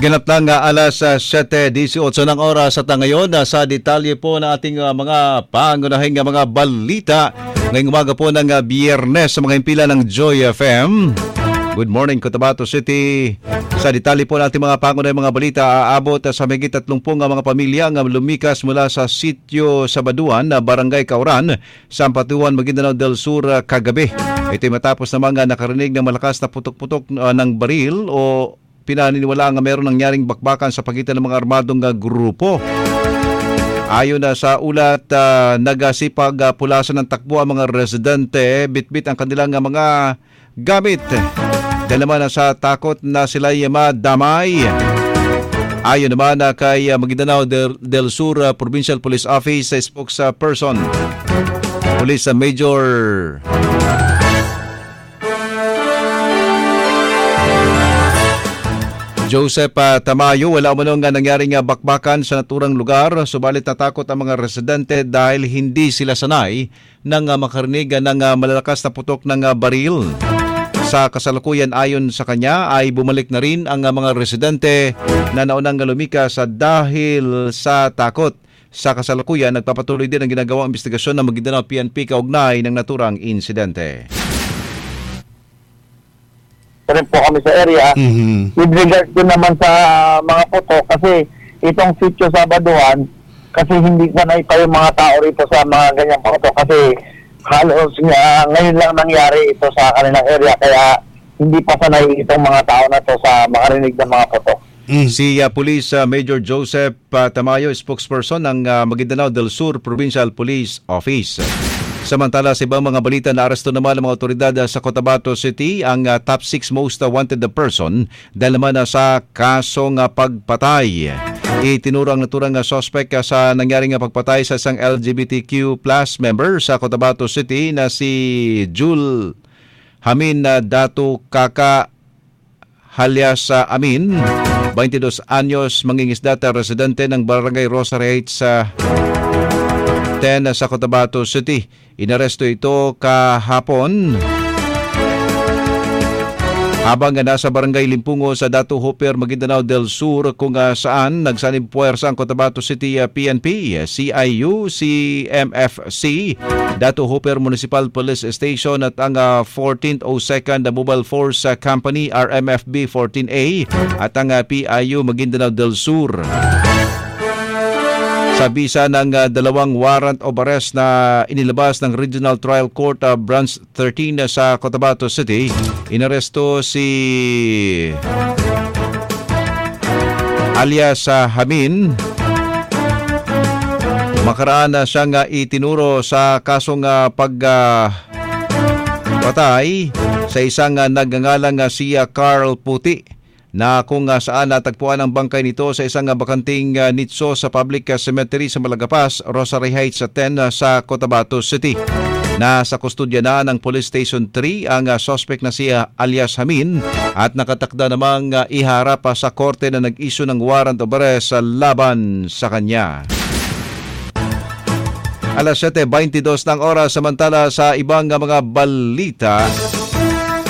Ganap lang alas 7:18 ng oras at ngayon sa detalye po ng ating mga pangunahing mga balita ngayong umaga po ng Biyernes sa mga impila ng Joy FM. Good morning, Cotabato City. Sa detalye po ng ating mga pangunahing mga balita, aabot sa mahigit 30 mga pamilya ang lumikas mula sa sitio sa Baduan, Barangay Kauran, sa Ampatuan, Maguindanao del Sur kagabi. Ito'y matapos namang nakarinig ng malakas na putok-putok ng baril o pinaniniwala nga meron nangyaring bakbakan sa pagitan ng mga armadong grupo. Ayon sa ulat, nagasipag pulasan ng takbo ang mga residente, bitbit ang kanilang mga gamit. Dahil naman sa takot na sila'y madamay. Ayon naman kay Maguindanao del Sur Provincial Police Office spokesperson, Police Major Joseph Tamayo, wala umanong nangyaring bakbakan sa naturang lugar, subalit natakot ang mga residente dahil hindi sila sanay nang makarinig ng malalakas na putok ng baril. Sa kasalukuyan, ayon sa kanya, ay bumalik na rin ang mga residente na naunang lumikas dahil sa takot. Sa kasalukuyan, nagpapatuloy din ang ginagawang investigasyon ng Maguindanao PNP kaugnay ng naturang insidente. Rin po kami sa area. With regard ko naman sa mga putok, kasi itong sitio sa Baduan, kasi hindi sanay pa yung mga tao rito sa mga ganyang putok, kasi halos ngayon lang nangyari ito sa kanilang area, kaya hindi pa sanay itong mga tao na to sa makarinig ng mga putok. Si Police Major Joseph Tamayo, spokesperson ng Maguindanao del Sur Provincial Police Office. Samantala, sa ibang mga balita, na-aresto naman ng mga otoridad sa Cotabato City ang top 6 most wanted person dahil naman sa kasong pagpatay. Itinuro ang naturang suspect sa nangyaring pagpatay sa isang LGBTQ plus member sa Cotabato City na si Jul Hamin Datu Kaka alias Amin, 22 anyos, mangingisda, residente ng Barangay Rosary Heights sa 10 sa Cotabato City. Inaresto ito kahapon habang nasa Barangay Limpungo sa Datu Hooper, Maguindanao del Sur, kung saan nagsanib puwersa ang Cotabato City PNP, CIU, CMFC, Datu Hooper Municipal Police Station at ang 1402nd Mobile Force Company RMFB 14A at ang PIU Maguindanao del Sur. Sa bisa ng dalawang warrant of arrest na inilabas ng Regional Trial Court Branch 13 sa Cotabato City, inaresto si alias Hamin. Makaraan na siyang itinuro sa kasong pagpatay sa isang nagngangalang si Carl Puti, na kung saan natagpuan ang bangkay nito sa isang bakanting nitso sa public cemetery sa Malagapas, Rosary Heights 10 sa Cotabato City. Nasa kustodya na ng Police Station 3 ang suspect na si alias Hamin at nakatakda namang iharap sa korte na nag-issue ng warrant of arrest laban sa kanya. Alas 7:22 ng oras, samantala sa ibang mga balita,